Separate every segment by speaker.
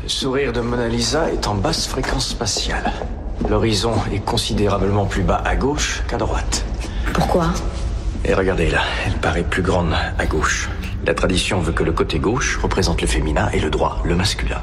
Speaker 1: Le sourire de Mona Lisa est en basse fréquence spatiale. L'horizon est considérablement plus bas à gauche qu'à droite.
Speaker 2: Pourquoi ?
Speaker 1: Et regardez là, elle paraît plus grande à gauche. La tradition veut que le côté gauche représente le féminin et le droit, le masculin.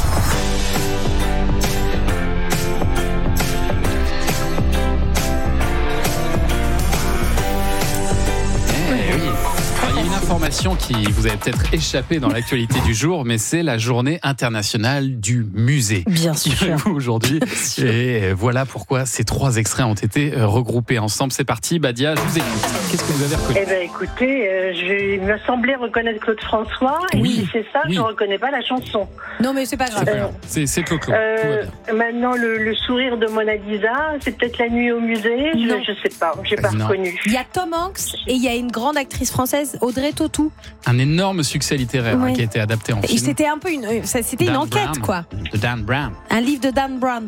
Speaker 3: Information qui vous avait peut-être échappé dans l'actualité du jour, mais c'est la journée internationale du musée.
Speaker 2: Bien sûr.
Speaker 3: Aujourd'hui. Et voilà pourquoi ces 3 extraits ont été regroupés ensemble. C'est parti, Badia, je vous écoute. Qu'est-ce que vous avez reconnu ?
Speaker 4: Eh bien, écoutez, il me semblait reconnaître Claude François, et si c'est ça, je ne reconnais pas la chanson.
Speaker 2: Non, mais c'est pas grave.
Speaker 3: C'est Claude. Tout va bien.
Speaker 4: Maintenant, le sourire de Mona Lisa, c'est peut-être La nuit au musée. Je ne sais pas, je n'ai pas reconnu.
Speaker 2: Il y a Tom Hanks et il y a une grande actrice française, Audrey Tautou.
Speaker 3: Un énorme succès littéraire qui a été adapté en film.
Speaker 2: Et c'était un peu une enquête, quoi.
Speaker 3: De Dan Brown.
Speaker 2: Un livre de Dan Brown.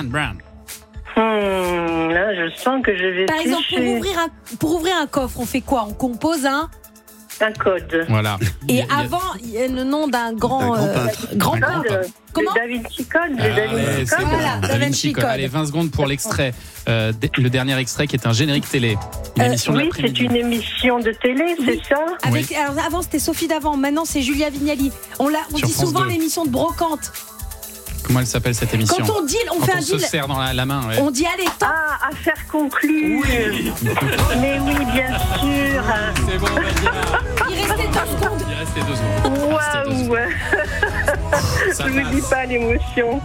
Speaker 4: Là, je sens que je vais.
Speaker 2: Par exemple, pour ouvrir un coffre, on fait quoi ? On compose un
Speaker 4: code.
Speaker 3: Voilà.
Speaker 2: Et avant, il y a le nom d'un grand peintre. Comment ?
Speaker 4: Da Vinci Code.
Speaker 2: Voilà, Da Vinci Code.
Speaker 3: Allez, 20 secondes pour l'extrait. Le dernier extrait qui est un générique télé. Une émission de l'après-midi.
Speaker 4: C'est une émission de télé, c'est ça ?
Speaker 2: Alors, avant, c'était Sophie Davant. Maintenant, c'est Julia Vignali. On dit souvent l'émission de Brocante.
Speaker 3: Comment elle s'appelle cette émission ?
Speaker 2: Quand on deal, on fait un deal.
Speaker 3: On se serre dans la main. Ouais.
Speaker 2: On dit allez, temps.
Speaker 4: Affaire conclue.
Speaker 3: Oui.
Speaker 4: Mais oui, bien sûr.
Speaker 3: C'est bon, Badia.
Speaker 2: Il restait 2 secondes.
Speaker 4: Waouh. Je ne vous dis pas l'émotion.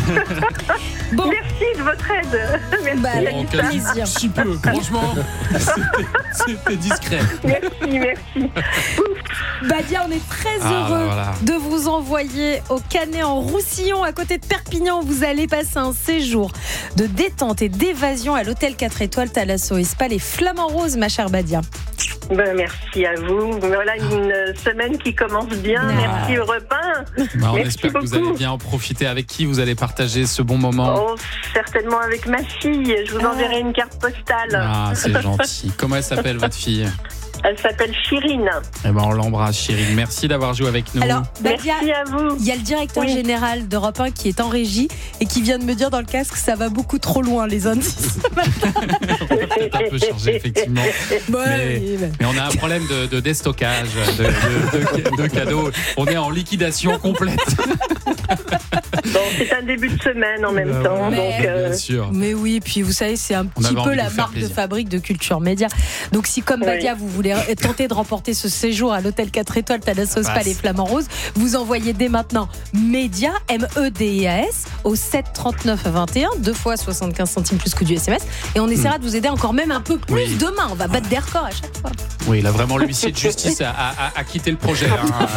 Speaker 2: Bon.
Speaker 4: Merci de votre aide. Merci.
Speaker 2: Avec plaisir.
Speaker 3: Un petit peu, franchement. C'était discret.
Speaker 4: Merci.
Speaker 2: Badia, on est très heureux de vous envoyer au Canet en Roussillon, à côté de Perpignan. Vous allez passer un séjour de détente et d'évasion à l'hôtel 4 étoiles Thalasso et Spa les Flamands Roses, ma chère Badia.
Speaker 4: Merci à vous. Voilà une semaine qui commence bien. Merci Europe 1.
Speaker 3: On espère que vous allez bien en profiter. Avec qui vous allez partager ce bon moment ?
Speaker 4: Certainement avec ma fille. Je vous enverrai une carte postale.
Speaker 3: C'est gentil. Comment elle s'appelle, votre fille ?
Speaker 4: Elle s'appelle Chirine.
Speaker 3: On l'embrasse, Chirine. Merci d'avoir joué avec nous.
Speaker 2: Alors, Badia,
Speaker 4: merci à vous.
Speaker 2: Il y a le directeur général d'Europe 1 qui est en régie et qui vient de me dire dans le casque que ça va beaucoup trop loin, les indices.
Speaker 3: On va peut-être un peu changer, effectivement. Mais on a un problème de déstockage, de cadeaux. On est en liquidation complète.
Speaker 4: C'est un début de semaine en même temps.
Speaker 3: Bien sûr.
Speaker 2: Mais oui, puis vous savez, c'est un petit peu la marque de fabrique de Culture Média. Donc si comme Badia, vous voulez tenter de remporter ce séjour à l'hôtel 4 étoiles Thalasso Spa les Flamands Roses, vous envoyez dès maintenant MEDIA, MEDIAS, au 7 39 21, 2 fois 75 centimes plus coût du SMS. Et on essaiera de vous aider encore même un peu plus demain. On va battre des records à chaque fois.
Speaker 3: Oui, là vraiment, l'huissier de justice a quitté le projet.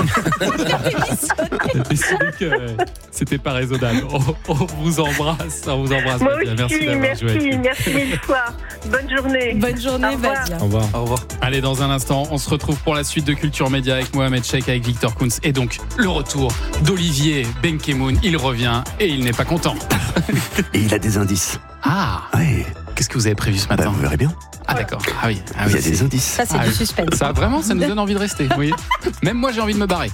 Speaker 3: Il a décidé que c'était pas raisonnable. On vous embrasse.
Speaker 4: Moi aussi, merci mille fois. Bonne journée.
Speaker 2: Bonne journée, Badia.
Speaker 3: Au revoir. Allez, dans un instant, on se retrouve pour la suite de Culture Média avec Mohamed Cheikh, avec Victor Kunz. Et donc, le retour d'Olivier Benkemoun. Il revient et il n'est pas content.
Speaker 5: Et il a des indices.
Speaker 3: Ouais. Qu'est-ce que vous avez prévu ce matin ?
Speaker 5: Vous verrez bien.
Speaker 3: D'accord.
Speaker 5: Il y a des indices.
Speaker 2: Ça, c'est du suspense.
Speaker 3: Ça, vraiment, ça nous donne envie de rester. Oui. Même moi, j'ai envie de me barrer.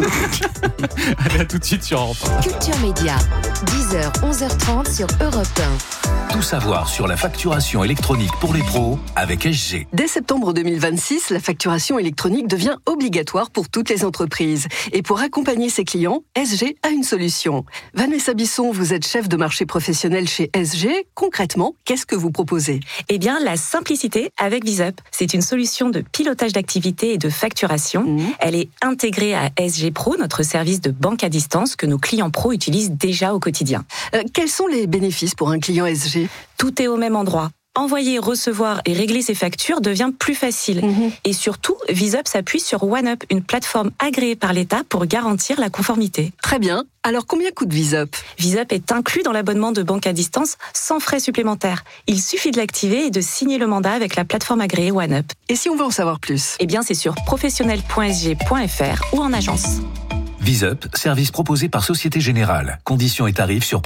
Speaker 3: Allez, à tout de suite sur Europe 1.
Speaker 6: Culture Média, 10h, 11h30 sur Europe 1.
Speaker 7: Tout savoir sur la facturation électronique pour les pros avec SG.
Speaker 8: Dès septembre 2026, la facturation électronique devient obligatoire pour toutes les entreprises. Et pour accompagner ses clients, SG a une solution. Vanessa Bisson, vous êtes chef de marché professionnel chez SG. Concrètement, qu'est-ce que vous proposez ?
Speaker 9: Eh bien, la simplicité avec VisUp. C'est une solution de pilotage d'activité et de facturation. Elle est intégrée à SG Pro, notre service de banque à distance que nos clients pros utilisent déjà au quotidien.
Speaker 8: Quels sont les bénéfices pour un client SG ?
Speaker 9: Tout est au même endroit. Envoyer, recevoir et régler ses factures devient plus facile. Et surtout, VisUp s'appuie sur OneUp, une plateforme agréée par l'État pour garantir la conformité.
Speaker 8: Très bien. Alors, combien coûte VisUp ?
Speaker 9: VisUp est inclus dans l'abonnement de banque à distance sans frais supplémentaires. Il suffit de l'activer et de signer le mandat avec la plateforme agréée OneUp.
Speaker 8: Et si on veut en savoir plus ?
Speaker 9: Eh bien, c'est sur professionnel.sg.fr ou en agence.
Speaker 7: VisUp, service proposé par Société Générale. Conditions et tarifs sur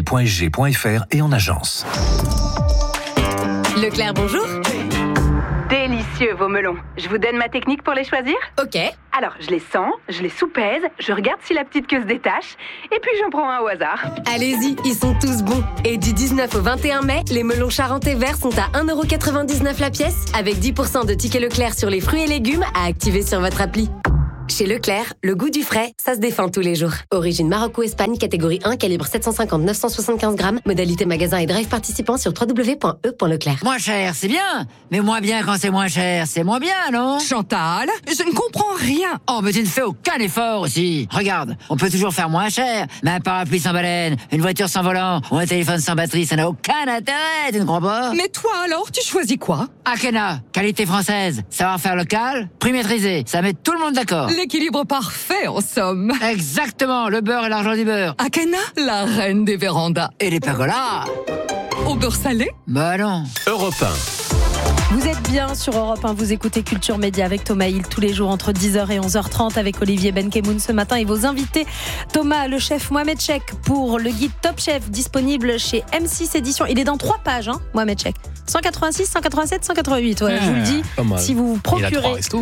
Speaker 7: professionnel.sg.fr et en agence.
Speaker 6: Leclerc, bonjour.
Speaker 10: délicieux vos melons. Je vous donne ma technique pour les choisir ?
Speaker 6: Ok.
Speaker 10: Alors, je les sens, je les soupèse, je regarde si la petite queue se détache, et puis j'en prends un au hasard.
Speaker 6: Allez-y, ils sont tous bons. Et du 19 au 21 mai, les melons charentais verts sont à 1,99€ la pièce, avec 10% de tickets Leclerc sur les fruits et légumes à activer sur votre appli. Chez Leclerc, le goût du frais, ça se défend tous les jours. Origine Maroc ou Espagne, catégorie 1, calibre 750-975 grammes. Modalité magasin et drive participant sur www.e.leclerc.
Speaker 11: Moins cher, c'est bien. Mais moins bien quand c'est moins cher, c'est moins bien, non ?
Speaker 12: Chantal, je ne comprends rien.
Speaker 11: Oh, mais tu ne fais aucun effort aussi. Regarde, on peut toujours faire moins cher. Mais un parapluie sans baleine, une voiture sans volant ou un téléphone sans batterie, ça n'a aucun intérêt, tu ne crois pas ?
Speaker 12: Mais toi alors, tu choisis quoi ?
Speaker 11: Akena, qualité française, savoir-faire local, prix maîtrisé, ça met tout le monde d'accord.
Speaker 12: L'équilibre parfait, en somme.
Speaker 11: Exactement, le beurre et l'argent du beurre.
Speaker 12: Akena, la reine des vérandas.
Speaker 11: Et les pergolas.
Speaker 12: Au beurre salé ?
Speaker 11: Bah non.
Speaker 13: Europe 1.
Speaker 2: Vous êtes bien sur Europe 1, vous écoutez Culture Média avec Thomas Hill tous les jours entre 10h et 11h30 avec Olivier Benkemoun ce matin et vos invités. Thomas, le chef Mohamed Chek pour le guide Top Chef disponible chez M6 Éditions. Il est dans 3 pages, Mohamed Chek. 186, 187, 188. Ouais, je vous le dis, si vous procurez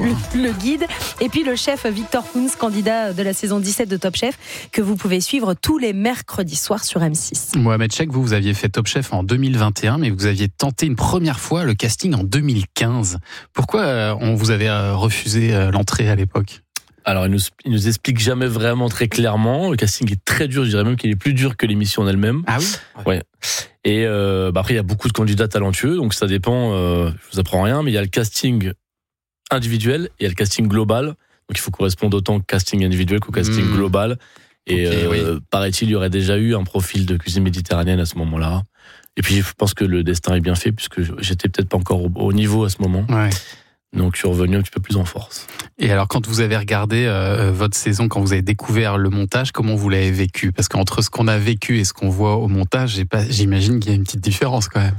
Speaker 2: le guide. Et puis le chef Victor Kunz, candidat de la saison 17 de Top Chef, que vous pouvez suivre tous les mercredis soirs sur M6.
Speaker 3: Mohamed Chek, vous aviez fait Top Chef en 2021, mais vous aviez tenté une première fois le casting en 2015. Pourquoi on vous avait refusé l'entrée à l'époque ?
Speaker 14: Alors, il nous explique jamais vraiment très clairement. Le casting est très dur, je dirais même qu'il est plus dur que l'émission en elle-même.
Speaker 3: Ah oui ?
Speaker 14: Ouais. Et après, il y a beaucoup de candidats talentueux, donc ça dépend, je vous apprends rien, mais il y a le casting individuel et il y a le casting global. Donc il faut correspondre autant au casting individuel qu'au casting global. Et paraît-il, il y aurait déjà eu un profil de cuisine méditerranéenne à ce moment-là. Et puis, je pense que le destin est bien fait, puisque j'étais peut-être pas encore au niveau à ce moment. Ouais. Donc, je suis revenu un petit peu plus en force.
Speaker 3: Et alors, quand vous avez regardé votre saison, quand vous avez découvert le montage, comment vous l'avez vécu ? Parce qu'entre ce qu'on a vécu et ce qu'on voit au montage, j'imagine qu'il y a une petite différence quand même.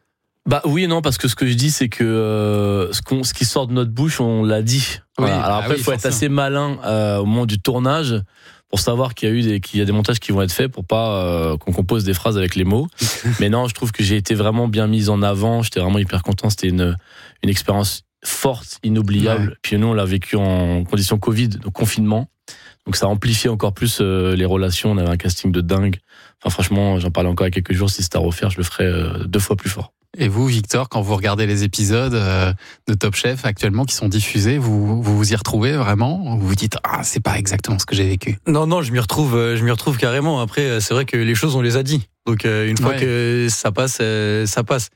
Speaker 14: Bah oui et non, parce que ce que je dis, c'est que ce qui sort de notre bouche, on l'a dit. Voilà. Oui, alors après, il faut être assez malin au moment du tournage pour savoir qu'il y a des montages qui vont être faits pour pas qu'on compose des phrases avec les mots. Mais non, je trouve que j'ai été vraiment bien mise en avant. J'étais vraiment hyper content. C'était une expérience forte, inoubliable. Ouais. Puis nous, on l'a vécu en conditions Covid, donc confinement. Donc ça a amplifié encore plus les relations. On avait un casting de dingue. Enfin, franchement, j'en parlais encore il y a quelques jours. Si c'était à refaire, je le ferais 2 fois plus fort.
Speaker 3: Et vous, Victor, quand vous regardez les épisodes de Top Chef actuellement qui sont diffusés, vous y retrouvez vraiment ? Vous vous dites c'est pas exactement ce que j'ai vécu ?
Speaker 15: Non, je m'y retrouve carrément. Après, c'est vrai que les choses on les a dit. Donc une fois que ça passe, ça passe.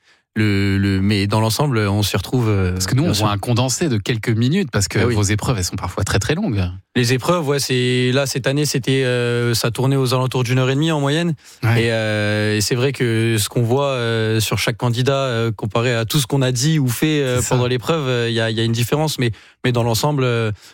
Speaker 15: Mais dans l'ensemble, on s'y retrouve.
Speaker 3: Parce que nous, on voit un condensé de quelques minutes, parce que vos épreuves, elles sont parfois très très longues.
Speaker 15: Les épreuves, là cette année, c'était ça tournait aux alentours d'1h30 en moyenne. Ouais. Et c'est vrai que ce qu'on voit sur chaque candidat comparé à tout ce qu'on a dit ou fait pendant l'épreuve, il y a une différence. Mais dans l'ensemble,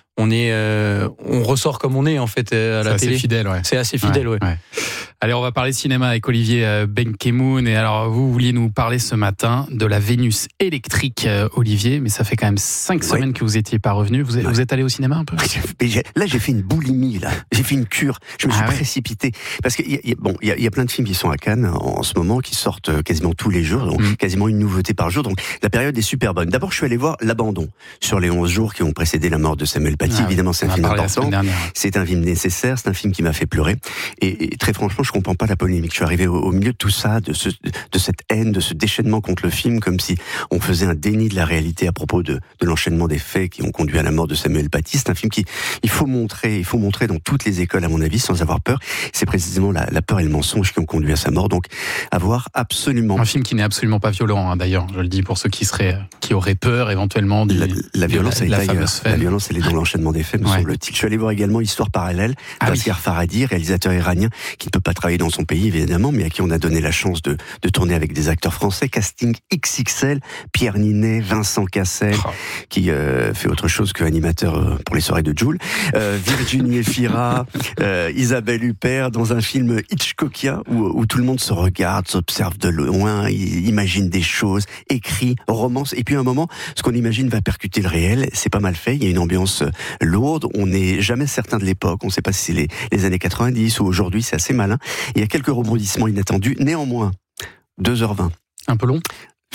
Speaker 15: on ressort comme on est en fait à la télé.
Speaker 3: C'est assez fidèle, ouais.
Speaker 15: C'est assez fidèle, ouais.
Speaker 3: Allez, on va parler cinéma avec Olivier Benkemoun. Et alors, vous vouliez nous parler ce matin de la Vénus électrique, Olivier, mais ça fait quand même 5 semaines que vous n'étiez pas revenu. Vous êtes allé au cinéma un peu ?
Speaker 5: Là, j'ai fait une boulimie, là. J'ai fait une cure. Je me suis précipité. Parce qu'il y a plein de films qui sont à Cannes en ce moment, qui sortent quasiment tous les jours, donc quasiment une nouveauté par jour. Donc, la période est super bonne. D'abord, je suis allé voir L'Abandon, sur les 11 jours qui ont précédé la mort de Samuel Paty. Évidemment, c'est un film important. C'est un film nécessaire. C'est un film qui m'a fait pleurer. Et très franchement, je comprends pas la polémique. Je suis arrivé au milieu de tout ça, de cette haine, de ce déchaînement contre le film, comme si on faisait un déni de la réalité à propos de l'enchaînement des faits qui ont conduit à la mort de Samuel Paty. C'est un film il faut montrer dans toutes les écoles, à mon avis, sans avoir peur. C'est précisément la peur et le mensonge qui ont conduit à sa mort. Donc, avoir absolument...
Speaker 3: Un film qui n'est absolument pas violent, d'ailleurs. Je le dis pour ceux qui auraient peur, éventuellement,
Speaker 5: la violence,
Speaker 3: la fameuse
Speaker 5: la violence, elle est dans l'enchaînement des faits, me semble-t-il. Je suis allé voir également Histoire parallèle d'Asghar Farhadi, réalisateur iranien, qui ne peut pas travailler dans son pays, évidemment, mais à qui on a donné la chance de tourner avec des acteurs français. Casting XXL, Pierre Ninet, Vincent Cassel, qui fait autre chose qu'animateur pour les soirées de Jul, Virginie Efira, Isabelle Huppert, dans un film Hitchcockien où tout le monde se regarde, s'observe de loin, imagine des choses, écrit, romance, et puis à un moment, ce qu'on imagine va percuter le réel. C'est pas mal fait, il y a une ambiance lourde, on n'est jamais certain de l'époque, on ne sait pas si c'est les années 90 ou aujourd'hui, c'est assez malin. Il y a quelques rebondissements inattendus, néanmoins, 2h20.
Speaker 3: Un peu long ?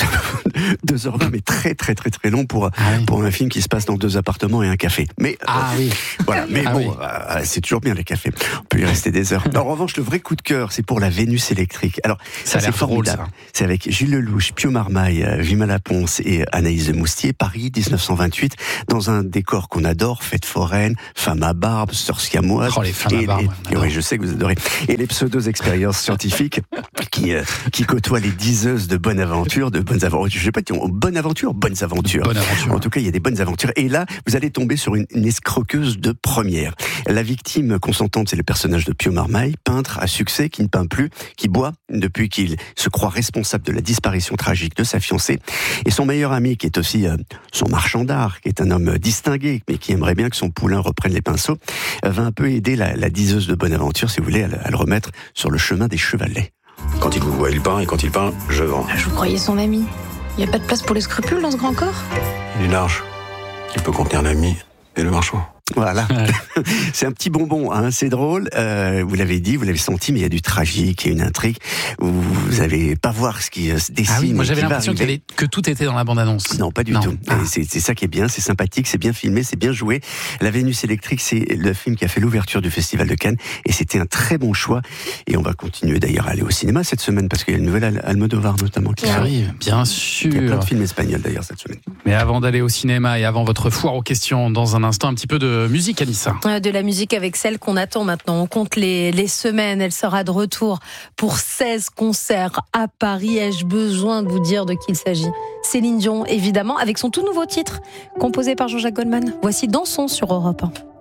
Speaker 5: 2h20, mais très très très très long pour un film qui se passe dans 2 appartements et un café. Mais voilà. Mais c'est toujours bien les cafés. On peut y rester des heures. En revanche, le vrai coup de cœur, c'est pour la Vénus électrique. Alors ça c'est formidable. Drôle, ça. C'est avec Gilles Lelouch, Pio Marmaille, Vima Ponce et Anaïs de Moustier. Paris 1928, dans un décor qu'on adore, fête foraine, femme à barbe, sœurs siamoises.
Speaker 3: Oh, les femmes à barbe.
Speaker 5: Oui, je sais que vous adorez. Et les pseudo-expériences scientifiques qui côtoient les diseuses de bonnes aventures. Je sais pas, bonnes aventures. En tout cas, il y a des bonnes aventures. Et là, vous allez tomber sur une escroqueuse de première. La victime consentante, c'est le personnage de Pio Marmaille, peintre à succès, qui ne peint plus, qui boit depuis qu'il se croit responsable de la disparition tragique de sa fiancée. Et son meilleur ami, qui est aussi son marchand d'art, qui est un homme distingué, mais qui aimerait bien que son poulain reprenne les pinceaux, va un peu aider la diseuse de bonne aventure, si vous voulez, à le remettre sur le chemin des chevalets.
Speaker 1: Quand il vous voit, il peint, et quand il peint, je vends.
Speaker 13: Je vous croyais son ami. Il n'y a pas de place pour les scrupules dans ce grand corps?
Speaker 1: Il est large. Il peut contenir l'ami et le marchand.
Speaker 5: Voilà. C'est un petit bonbon, hein. C'est drôle. Vous l'avez dit, vous l'avez senti, mais il y a du tragique, il y a une intrigue. Vous n'allez pas voir ce qui se dessine.
Speaker 3: Ah oui, moi j'avais l'impression que tout était dans la bande-annonce.
Speaker 5: Non, pas du tout. C'est ça qui est bien, c'est sympathique, c'est bien filmé, c'est bien joué. La Vénus électrique, c'est le film qui a fait l'ouverture du Festival de Cannes, et c'était un très bon choix. Et on va continuer d'ailleurs à aller au cinéma cette semaine, parce qu'il y a une nouvelle Almodovar notamment qui
Speaker 3: arrive, bien sûr.
Speaker 5: Il y a plein de films espagnols d'ailleurs cette semaine.
Speaker 3: Mais avant d'aller au cinéma et avant votre foire aux questions, dans un instant, un petit peu de musique, Anissa.
Speaker 2: De la musique avec celle qu'on attend maintenant. On compte les semaines. Elle sera de retour pour 16 concerts à Paris. Ai-je besoin de vous dire de qui il s'agit? Céline Dion, évidemment, avec son tout nouveau titre, composé par Jean-Jacques Goldman. Voici Dansons sur Europe 1.